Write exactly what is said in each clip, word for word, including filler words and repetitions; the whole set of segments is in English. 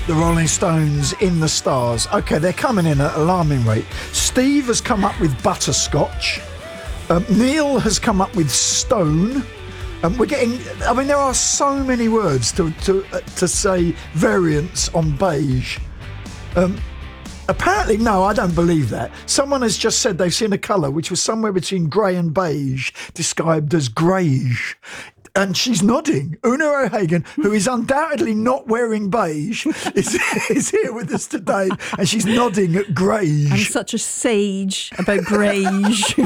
The Rolling Stones in the Stars. Okay, they're coming in at an alarming rate. Steve has come up with butterscotch. Um, Neil has come up with stone. Um, we're getting. I mean, there are so many words to to uh, to say variants on beige. Um, apparently, no, I don't believe that. Someone has just said they've seen a colour which was somewhere between grey and beige, described as greige. And she's nodding. Una O'Hagan, who is undoubtedly not wearing beige, is, is here with us today, and she's nodding at greige. I'm such a sage about greige.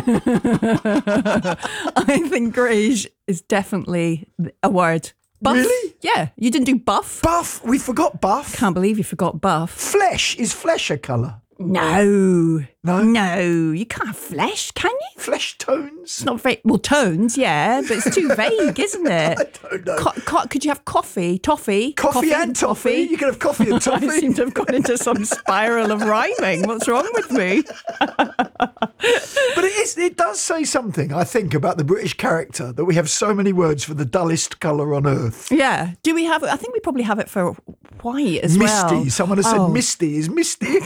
I think greige is definitely a word. Buff? Really? Yeah. You didn't do buff? Buff. We forgot buff. Can't believe you forgot buff. Flesh. Is flesh a colour? No. No? No. You can't have flesh, can you? Flesh tones? It's not very... Well, tones, yeah, but it's too vague, isn't it? I don't know. Co- co- could you have coffee? Toffee? Coffee, and toffee? You can have coffee and toffee. I seem to have gone into some spiral of rhyming. What's wrong with me? But it is, it does say something, I think, about the British character, that we have so many words for the dullest colour on earth. Yeah. Do we have it? I think we probably have it for white as Misty. well. Someone has said Oh. Misty. Is Misty...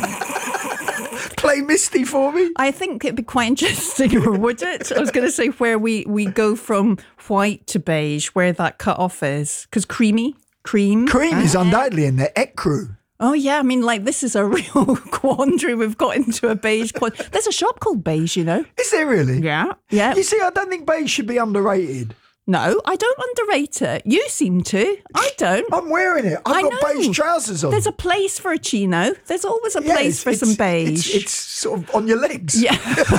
Play Misty for me. I think it'd be quite interesting, or would it? I was going to say where we, we go from white to beige, where that cut off is. Because creamy, cream. Cream is undoubtedly in there. Ecru. Oh, yeah. I mean, like, this is a real quandary. We've got into a beige quandary. There's a shop called Beige, you know? Is there really? Yeah. Yeah. You see, I don't think beige should be underrated. No, I don't underrate it. You seem to. I don't. I'm wearing it. I've I got know. beige trousers on. There's a place for a chino. There's always a Yeah, place it's- for it's- some beige. It's, it's sort of on your legs. Yeah.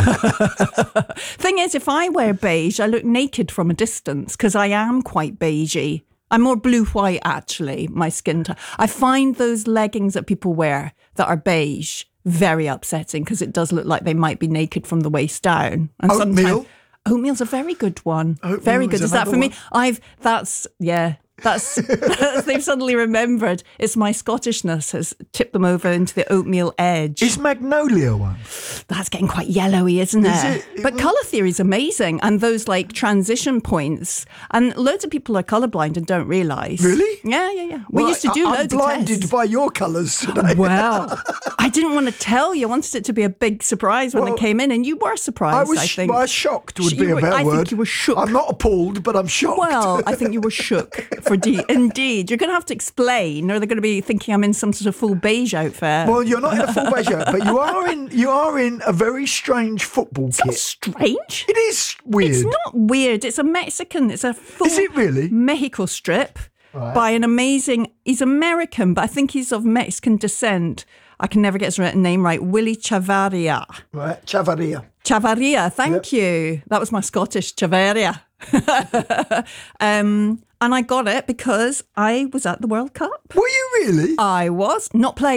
Thing is, if I wear beige, I look naked from a distance because I am quite beigey. I'm more blue-white, actually, my skin tone. I find those leggings that people wear that are beige very upsetting because it does look like they might be naked from the waist down. And Oatmeal? sometimes- Oatmeal's a very good one. Oatmeal very good. is Is that another for me? one. I've, that's, yeah. That's, that's they've suddenly remembered. It's my Scottishness has tipped them over into the oatmeal edge. Is Magnolia one? That's getting quite yellowy, isn't Is it? it? It But will- colour theory is amazing. And those like transition points. And loads of people are colourblind and don't realise. Really? Yeah, yeah, yeah. We Well, used to do I, loads I'm of blinded tests. by your colours today. Well, I didn't want to tell you. I wanted it to be a big surprise when Well, I came in. And you were surprised, I I, was think. well, shocked would You be a were- better I word. think you were shook. I'm not appalled, but I'm shocked. Well, I think you were shook for D. Indeed. You're going to have to explain, or they're going to be thinking I'm in some sort of full beige outfit. Well, you're not in a full beige shirt, but you are in you are in a very strange football It's kit. not strange. It is weird. It's not weird. It's a Mexican. It's a full Is it really? Mexico strip Right. by an amazing. He's American, but I think he's of Mexican descent. I can never get his written name right. Willie Chavarria. Right, Chavaria. Chavarria. Thank you. That was my Scottish Chavarria. um, and I got it because I was at the World Cup. Were you really? I was not playing.